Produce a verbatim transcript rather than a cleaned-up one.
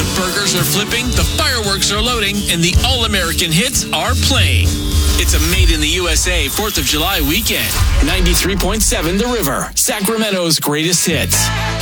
The burgers are flipping, the fireworks are loading, and the all-American hits are playing. It's a Made in the U S A fourth of July weekend. ninety-three point seven The River, Sacramento's greatest hits.